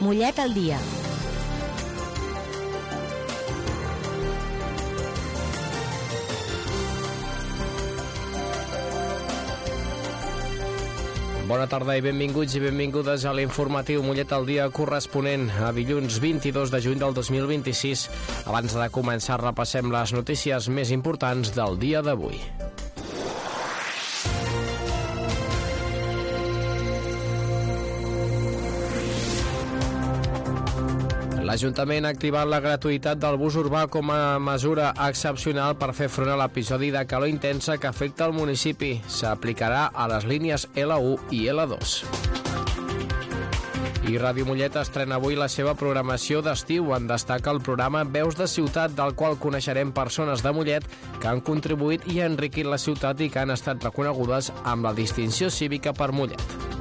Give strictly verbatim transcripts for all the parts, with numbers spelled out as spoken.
Mollet al dia. Bona tarda i benvinguts i benvingudes a l'informatiu Mollet al dia corresponent a dilluns vint-i-dos de juny del dos mil vint-i-sis. Abans de començar repassem les notícies més importants del dia d'avui. L'Ajuntament ha activat la gratuïtat del bus urbà com a mesura excepcional per fer front a l'episodi de calor intensa que afecta el municipi. S'aplicarà a les línies L u i L dos. I Ràdio Mollet estrena avui la seva programació d'estiu. En destaca el programa Veus de Ciutat, del qual coneixerem persones de Mollet que han contribuït i enriquit la ciutat i que han estat reconegudes amb la distinció cívica per Mollet.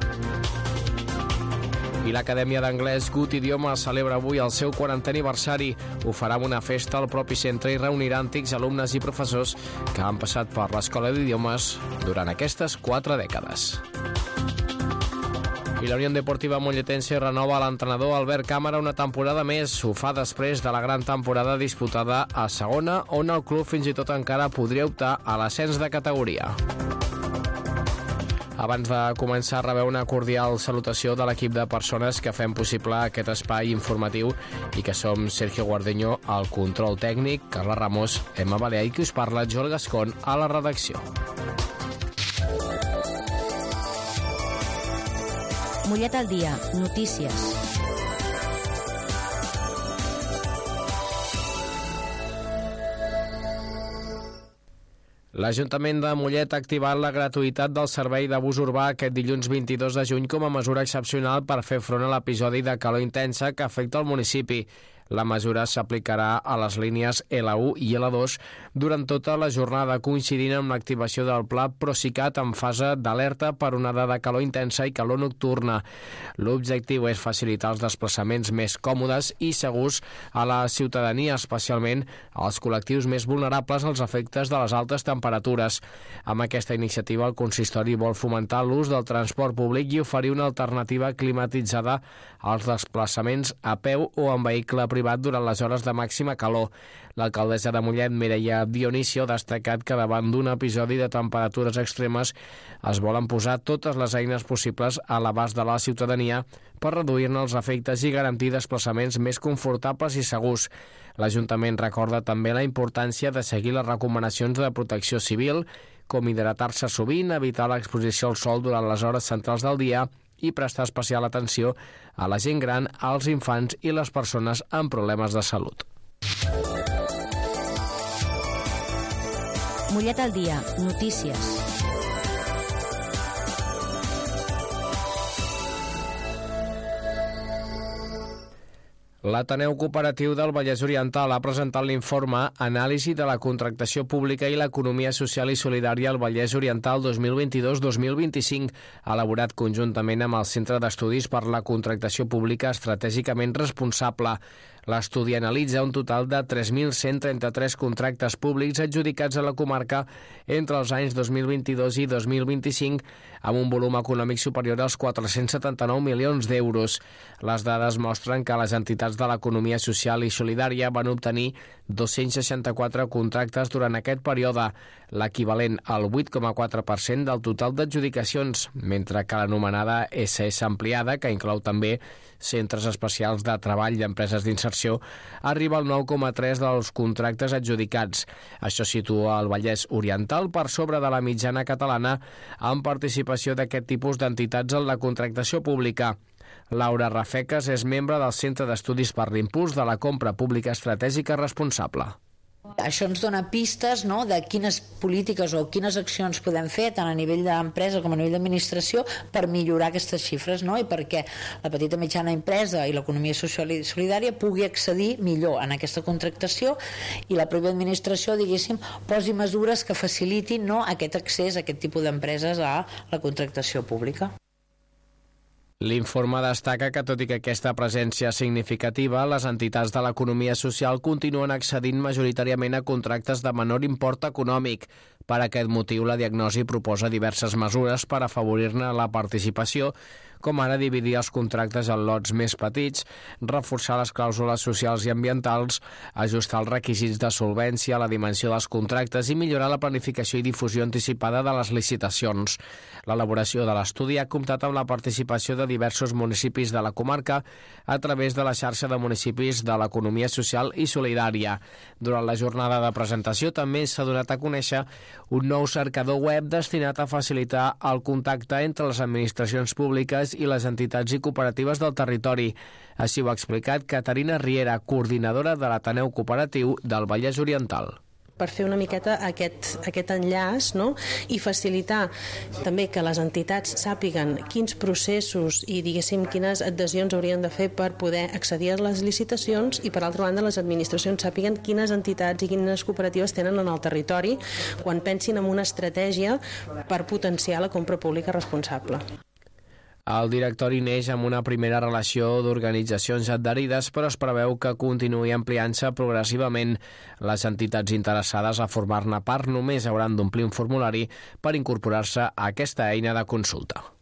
I l'Acadèmia d'Anglès Good Idiomes celebra avui el seu quarantè aniversari. Ho farà amb una festa al propi centre i reunirà antics alumnes i professors que han passat per l'Escola d'Idiomes durant aquestes quatre dècades. I la Unió Deportiva Molletense renova l'entrenador Albert Càmara una temporada més. Ho fa després de la gran temporada disputada a segona, on el club fins i tot encara podria optar a l'ascens de categoria. Abans de començar, rebeu una cordial salutació de l'equip de persones que fem possible aquest espai informatiu i que som Sergio Guardeño al control tècnic, Carla Ramos, Emma Baleà i qui us parla, Joel Gascon, a la redacció. Mollet al dia, notícies. L'Ajuntament de Mollet ha activat la gratuïtat del servei de bus urbà aquest dilluns vint-i-dos de juny com a mesura excepcional per fer front a l'episodi de calor intensa que afecta el municipi. La mesura s'aplicarà a les línies L u i L dos durant tota la jornada, coincidint amb l'activació del pla Procicat en fase d'alerta per onada de calor intensa i calor nocturna. L'objectiu és facilitar els desplaçaments més còmodes i segurs a la ciutadania, especialment als col·lectius més vulnerables als efectes de les altes temperatures. Amb aquesta iniciativa, el consistori vol fomentar l'ús del transport públic i oferir una alternativa climatitzada als desplaçaments a peu o en vehicle privat durant les hores de màxima calor. L'alcaldessa de Mollet, Mireia Dionisio, ha destacat que davant d'un episodi de temperatures extremes es volen posar totes les eines possibles a l'abast de la ciutadania per reduir-ne els efectes i garantir desplaçaments més confortables i segurs. L'Ajuntament recorda també la importància de seguir les recomanacions de protecció civil, com hidratar-se sovint, evitar l'exposició al sol durant les hores centrals del dia i prestar especial atenció a la gent gran, als infants i les persones amb problemes de salut. Mollet al dia, notícies. L'Ateneu Cooperatiu del Vallès Oriental ha presentat l'informe Anàlisi de la contractació pública i l'economia social i solidària al Vallès Oriental dos mil vint-i-dos dos mil vint-i-cinc, elaborat conjuntament amb el Centre d'Estudis per la Contractació Pública Estratègicament Responsable. L'estudi analitza un total de tres mil cent trenta-tres contractes públics adjudicats a la comarca entre els anys dos mil vint-i-dos i dos mil vint-i-cinc, amb un volum econòmic superior als quatre-cents setanta-nou milions d'euros. Les dades mostren que les entitats de l'economia social i solidària van obtenir dos-cents seixanta-quatre contractes durant aquest període, l'equivalent al vuit coma quatre per cent del total d'adjudicacions, mentre que l'anomenada S S ampliada, que inclou també centres especials de treball i empreses d'inserció, arriba al nou coma tres dels contractes adjudicats. Això situa el Vallès Oriental per sobre de la mitjana catalana amb participació d'aquest tipus d'entitats en la contractació pública. Laura Rafecas és membre del Centre d'Estudis per l'Impuls de la Compra Pública Estratègica Responsable. Això ens dona pistes, no?, de quines polítiques o quines accions podem fer tant a nivell d'empresa com a nivell d'administració per millorar aquestes xifres, no?, i perquè la petita i mitjana empresa i l'economia social i solidària pugui accedir millor en aquesta contractació i la pròpia administració, diguéssim, posi mesures que facilitin, no?, aquest accés a aquest tipus d'empreses a la contractació pública. L'informe destaca que, tot i que aquesta presència és significativa, les entitats de l'economia social continuen accedint majoritàriament a contractes de menor import econòmic. Per aquest motiu, la diagnosi proposa diverses mesures per afavorir-ne la participació, com ara dividir els contractes en lots més petits, reforçar les clàusules socials i ambientals, ajustar els requisits de solvència, la dimensió dels contractes i millorar la planificació i difusió anticipada de les licitacions. L'elaboració de l'estudi ha comptat amb la participació de diversos municipis de la comarca a través de la xarxa de municipis de l'economia social i solidària. Durant la jornada de presentació també s'ha donat a conèixer un nou cercador web destinat a facilitar el contacte entre les administracions públiques i les entitats i cooperatives del territori. Així ho ha explicat Caterina Riera, coordinadora de l'Ateneu Cooperatiu del Vallès Oriental. Per fer una miqueta aquest, aquest enllaç, no? I facilitar també que les entitats sàpiguen quins processos i, diguéssim, quines adhesions haurien de fer per poder accedir a les licitacions i, per altra banda, les administracions sàpiguen quines entitats i quines cooperatives tenen en el territori quan pensin en una estratègia per potenciar la compra pública responsable. El directori neix amb una primera relació d'organitzacions adherides, però es preveu que continuï ampliant-se progressivament. Les entitats interessades a formar-ne part només hauran d'omplir un formulari per incorporar-se a aquesta eina de consulta.